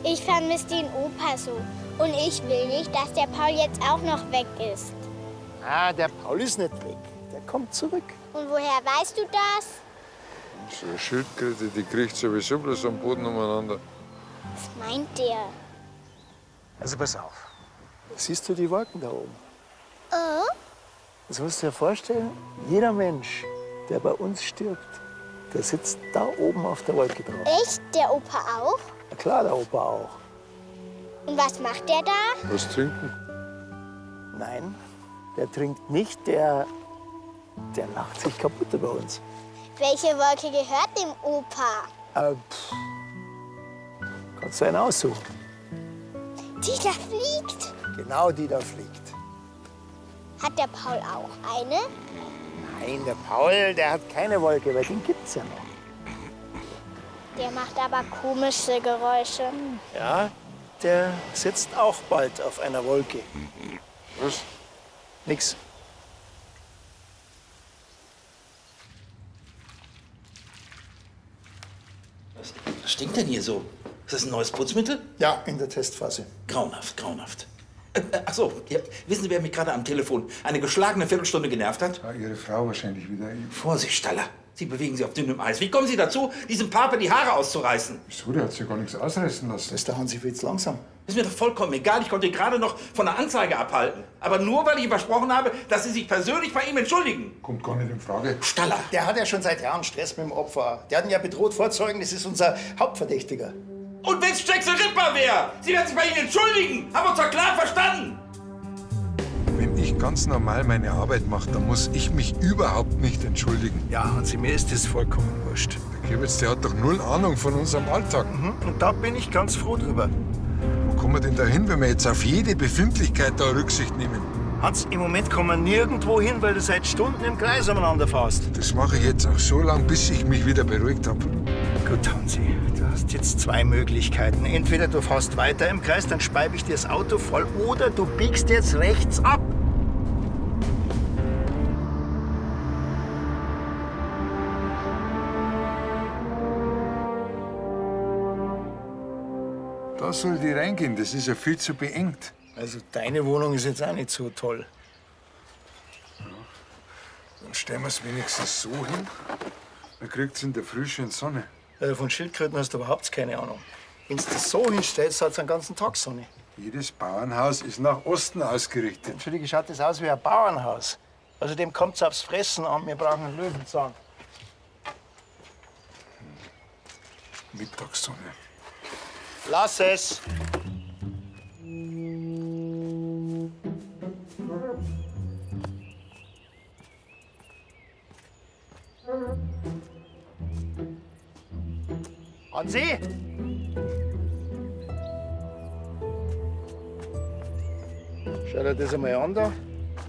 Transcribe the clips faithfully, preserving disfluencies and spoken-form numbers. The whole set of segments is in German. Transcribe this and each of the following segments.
Ich vermisse den Opa so. Und ich will nicht, dass der Paul jetzt auch noch weg ist. Ah, der Paul ist nicht weg. Der kommt zurück. Und woher weißt du das? So eine Schildkröte, die kriegt sowieso bloß am Boden umeinander. Was meint der? Also pass auf. Siehst du die Wolken da oben? Oh? Das musst du dir vorstellen, jeder Mensch, der bei uns stirbt, der sitzt da oben auf der Wolke drauf. Echt? Der Opa auch? Na klar, der Opa auch. Und was macht der da? Was trinken? Nein, der trinkt nicht, der, der lacht sich kaputt über uns. Welche Wolke gehört dem Opa? Äh, pff. Kannst du einen aussuchen? Die da fliegt. Genau die da fliegt. Hat der Paul auch eine? Nein, der Paul, der hat keine Wolke, weil den gibt's ja noch. Der macht aber komische Geräusche. Ja, der sitzt auch bald auf einer Wolke. Was? Nix. Was, was stinkt denn hier so? Ist das ein neues Putzmittel? Ja, in der Testphase. Grauenhaft, grauenhaft. Äh, äh, ach so, ja, wissen Sie, wer mich gerade am Telefon eine geschlagene Viertelstunde genervt hat? Ja, Ihre Frau wahrscheinlich wieder. Vorsicht, Staller. Sie bewegen sich auf dünnem Eis. Wie kommen Sie dazu, diesem Pape die Haare auszureißen? Wieso? Der hat sich ja gar nichts ausreißen lassen. Das ist der Hansi Fitz langsam. Ist mir doch vollkommen egal. Ich konnte ihn gerade noch von der Anzeige abhalten. Aber nur, weil ich ihm versprochen habe, dass Sie sich persönlich bei ihm entschuldigen. Kommt gar nicht in Frage. Staller. Der hat ja schon seit Jahren Stress mit dem Opfer. Der hat ihn ja bedroht vorzeugen, das ist unser Hauptverdächtiger. Und wenn's Jackson Ripper wäre? Sie werden sich bei Ihnen entschuldigen. Haben wir uns doch klar verstanden? Wenn ich ganz normal meine Arbeit mache, dann muss ich mich überhaupt nicht entschuldigen. Ja, Hansi, mir ist das vollkommen wurscht. Der Kiewitz, der hat doch null Ahnung von unserem Alltag. Mhm. Und da bin ich ganz froh drüber. Wo kommen wir denn da hin, wenn wir jetzt auf jede Befindlichkeit da Rücksicht nehmen? Hans, im Moment kommen wir nirgendwo hin, weil du seit Stunden im Kreis umeinander fährst. Das mache ich jetzt auch so lange, bis ich mich wieder beruhigt habe. Gut, Hansi, du hast jetzt zwei Möglichkeiten. Entweder du fährst weiter im Kreis, dann speibe ich dir das Auto voll, oder du biegst jetzt rechts ab. Da soll die reingehen, das ist ja viel zu beengt. Also deine Wohnung ist jetzt auch nicht so toll. Dann stellen wir es wenigstens so hin. Dann kriegt es in der Früh schön Sonne. Also von Schildkröten hast du überhaupt keine Ahnung. Wenn du das so hinstellst, hat es einen ganzen Tag Sonne. Jedes Bauernhaus ist nach Osten ausgerichtet. Entschuldige, schaut das aus wie ein Bauernhaus. Außerdem kommt es aufs Fressen an, wir brauchen einen Löwenzahn. Mittagssonne. Lass es! Hansi! Schau dir das einmal an da. Ja,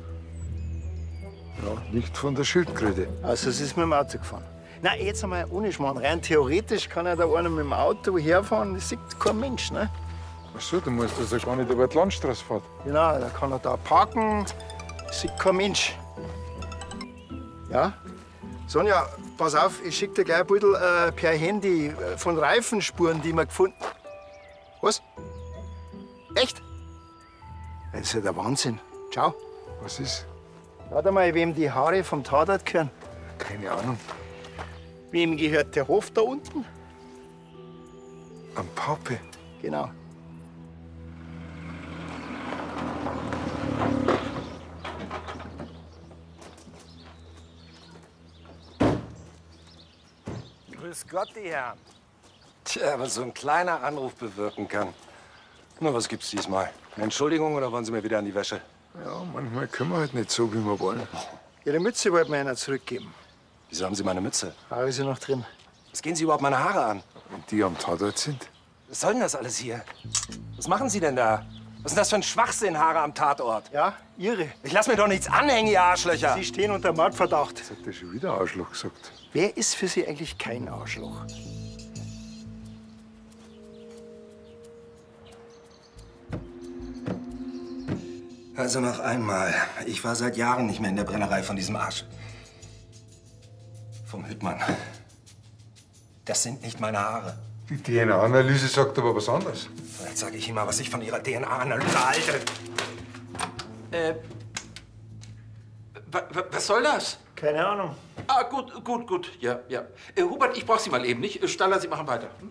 nicht von der Schildkröte. Also, es ist mit dem Auto gefahren. Na, jetzt einmal ohne Schmarrn. Rein theoretisch kann ja da einer mit dem Auto herfahren, das sieht kein Mensch, ne? Ach so, du musst also gar nicht über die Landstraße fahren. Genau, da kann er da parken, das sieht kein Mensch. Ja? Sonja, pass auf, ich schick dir gleich ein bisschen äh, per Handy äh, von Reifenspuren, die wir gefunden. Was? Echt? Das ist ja der Wahnsinn. Ciao. Was ist? Warte mal, wem die Haare vom Tatort gehören. Keine Ahnung. Wem gehört der Hof da unten? Am Pape. Genau. Grüß Gott, die Herren. Tja, was so ein kleiner Anruf bewirken kann. Na, was gibt's diesmal? Eine Entschuldigung oder wollen Sie mir wieder an die Wäsche? Ja, manchmal können wir halt nicht so, wie wir wollen. Ihre Mütze wollte mir einer zurückgeben. Wieso haben Sie meine Mütze? Habe ich sie noch drin? Was gehen Sie überhaupt meine Haare an? Wenn die am Tatort sind. Was soll denn das alles hier? Was machen Sie denn da? Was ist denn das für ein Schwachsinn, Haare am Tatort? Ja, Ihre. Ich lass mir doch nichts anhängen, ihr Arschlöcher! Sie stehen unter Mordverdacht. Jetzt hat er schon wieder Arschloch gesagt. Wer ist für Sie eigentlich kein Arschloch? Also noch einmal. Ich war seit Jahren nicht mehr in der Brennerei von diesem Arsch. Vom Hüttmann. Das sind nicht meine Haare. Die D N A-Analyse sagt aber was anderes. Jetzt sage ich Ihnen mal, was ich von Ihrer D N A-Analyse halte. Äh, was soll das? Keine Ahnung. Ah, gut, gut, gut. Ja, ja. Äh, Hubert, ich brauch Sie mal eben nicht. Staller, Sie machen weiter. Hm?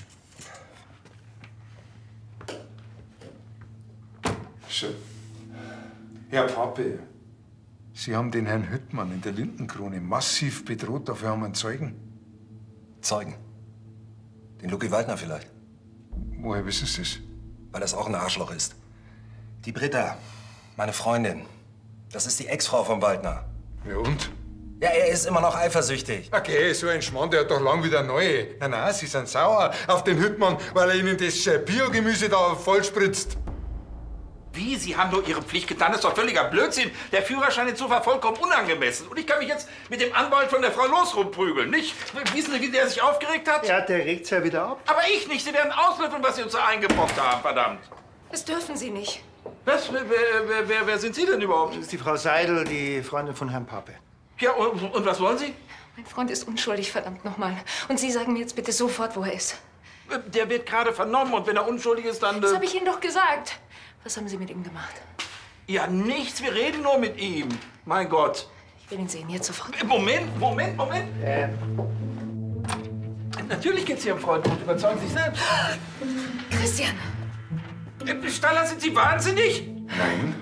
So. Herr Pape, Sie haben den Herrn Hüttmann in der Lindenkrone massiv bedroht. Dafür haben wir einen Zeugen. Zeugen. Den Lucky Waldner vielleicht. Woher wissen Sie das? Weil das auch ein Arschloch ist. Die Britta, meine Freundin, das ist die Ex-Frau von Waldner. Ja und? Ja, er ist immer noch eifersüchtig. Okay, so ein Schmarrn, der hat doch lang wieder neue. Na, na, Sie sind sauer auf den Hüttmann, weil er Ihnen das äh, Biogemüse da voll spritzt. Wie? Sie haben nur Ihre Pflicht getan? Das ist doch völliger Blödsinn. Der Führerschein ist insofern vollkommen unangemessen. Und ich kann mich jetzt mit dem Anwalt von der Frau Los rumprügeln, nicht? Wissen Sie, wie der sich aufgeregt hat? Ja, der regt ja wieder ab. Aber ich nicht. Sie werden auslöffeln, was Sie uns da eingebrockt haben, verdammt. Das dürfen Sie nicht. Was? Wer, wer, wer, wer sind Sie denn überhaupt? Das ist die Frau Seidel, die Freundin von Herrn Pape. Ja, und, und was wollen Sie? Mein Freund ist unschuldig, verdammt nochmal. Und Sie sagen mir jetzt bitte sofort, wo er ist. Der wird gerade vernommen und wenn er unschuldig ist, dann... Das habe ich Ihnen doch gesagt. Was haben Sie mit ihm gemacht? Ja, nichts. Wir reden nur mit ihm. Mein Gott. Ich will ihn sehen, jetzt sofort. Moment, Moment, Moment. Ähm. Natürlich geht's Ihrem Freund gut. Überzeugen Sie sich selbst. Christian! Staller, sind Sie wahnsinnig? Nein.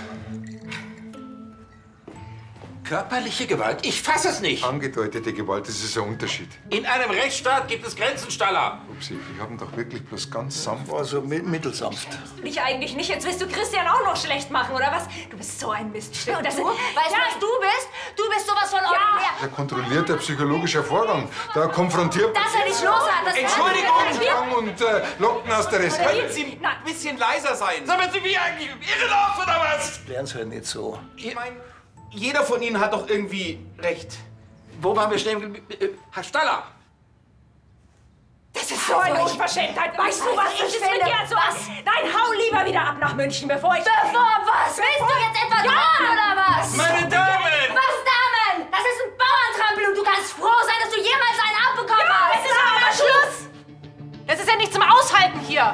Körperliche Gewalt? Ich fasse es nicht. Angedeutete Gewalt, das ist ein Unterschied. In einem Rechtsstaat gibt es Grenzen, Staller. Upsi, ich hab ihn doch wirklich bloß ganz sanft. War so mi- mittelsanft. Du dich eigentlich nicht. Jetzt willst du Christian auch noch schlecht machen, oder was? Du bist so ein Miststück. Und das, du? weißt du, Ja. was du bist? Du bist sowas von ordinär. Ein kontrollierter psychologischer Vorgang. Da konfrontiert man Dass er dich los hat, das Entschuldigung und äh, lockt ihn aus der Rest. Können Sie ein bisschen leiser sein? Sagen Sie wie eigentlich irrelaufen oder was? Lernen Sie halt nicht so. Ich meine, jeder von Ihnen hat doch irgendwie recht. Wo waren wir stehen geblieben? Äh, Herr Staller! Das ist so eine Unverschämtheit. Weißt du, was ich ist mit dir so was? Nein, hau lieber wieder ab nach München, bevor ich... Bevor was? Willst du jetzt etwa Ja! drohen, oder was? Meine Damen! Was, Damen? Das ist ein Bauerntrampel und du kannst froh sein, dass du jemals einen abbekommen Ja, hast. es ist aber Schluss! Das ist ja nicht zum Aushalten hier.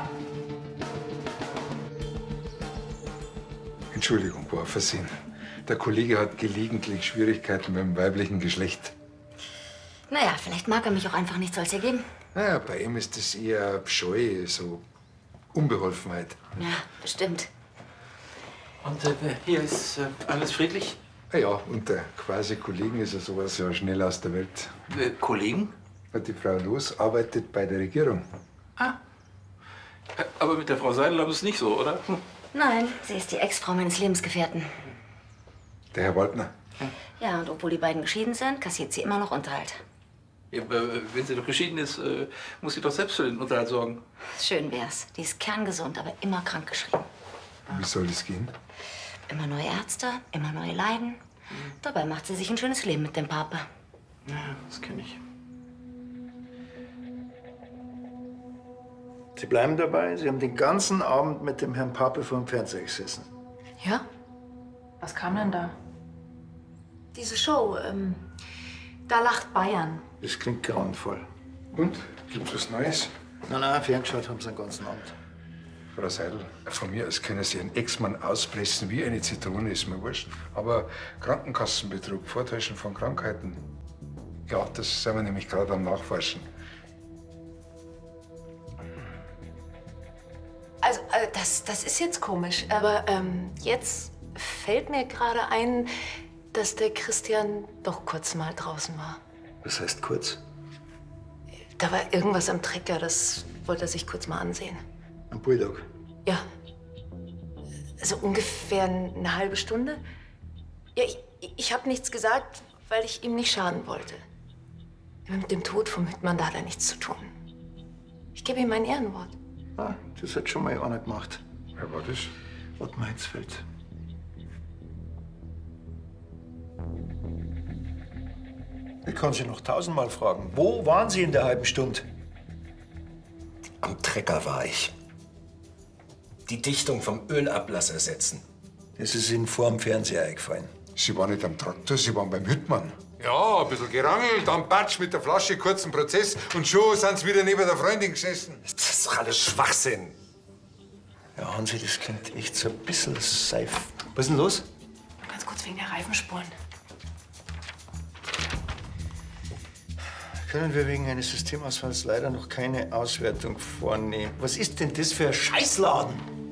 Entschuldigung, war ein Versehen. Der Kollege hat gelegentlich Schwierigkeiten beim weiblichen Geschlecht. Naja, vielleicht mag er mich auch einfach nicht so als ergeben. Naja, bei ihm ist das eher Scheu, so Unbeholfenheit. Ja, bestimmt. Und äh, hier ist äh, alles friedlich? Na ja, unter quasi Kollegen ist er sowas ja schnell aus der Welt. Äh, Kollegen? Die Frau Los arbeitet bei der Regierung. Ah. Äh, aber mit der Frau Seidel ist es nicht so, oder? Hm. Nein, sie ist die Ex-Frau meines Lebensgefährten. Der Herr Waldner. Ja, und obwohl die beiden geschieden sind, kassiert sie immer noch Unterhalt. Ja, äh, wenn sie doch geschieden ist, äh, muss sie doch selbst für den Unterhalt sorgen. Schön wär's. Die ist kerngesund, aber immer krankgeschrieben. Wie soll das gehen? Immer neue Ärzte, immer neue Leiden. Dabei macht sie sich ein schönes Leben mit dem Papa. Ja, das kenne ich. Sie bleiben dabei. Sie haben den ganzen Abend mit dem Herrn Pape vor dem Fernseher gesessen. Ja? Was kam denn da? Diese Show, ähm, da lacht Bayern. Das klingt grauenvoll. Und? Gibt's was Neues? Nein, nein, ferngeschaut haben Sie den ganzen Abend. Frau Seidel, von mir aus können Sie einen Ex-Mann auspressen wie eine Zitrone, ist mir wurscht. Aber Krankenkassenbetrug, Vortäuschen von Krankheiten, ja, das sind wir nämlich gerade am Nachforschen. Also, äh, das, das ist jetzt komisch, aber ähm, jetzt fällt mir gerade ein, dass der Christian doch kurz mal draußen war. Was heißt kurz? Da war irgendwas am Trecker, das wollte er sich kurz mal ansehen. Ein Bulldog. Ja. Also ungefähr eine halbe Stunde. Ja, ich, ich habe nichts gesagt, weil ich ihm nicht schaden wollte. Mit dem Tod vom Hüttmann, da hat er nichts zu tun. Ich gebe ihm mein Ehrenwort. Ah, das hat schon mal einer gemacht. Wer war das? Ottmar Hitzfeld. Ich kann Sie noch tausendmal fragen. Wo waren Sie in der halben Stunde? Am Trecker war ich. Die Dichtung vom Ölablass ersetzen. Das ist Ihnen vor dem Fernseher eingefallen. Sie waren nicht am Traktor, Sie waren beim Hüttmann. Ja, ein bisschen gerangelt, dann Batsch mit der Flasche, kurzen Prozess und schon sind sie wieder neben der Freundin gesessen. Das ist doch alles Schwachsinn. Ja, Hansi, das klingt echt so ein bisschen safe. Was ist denn los? Ganz kurz wegen der Reifenspuren. Können wir wegen eines Systemausfalls leider noch keine Auswertung vornehmen. Was ist denn das für ein Scheißladen?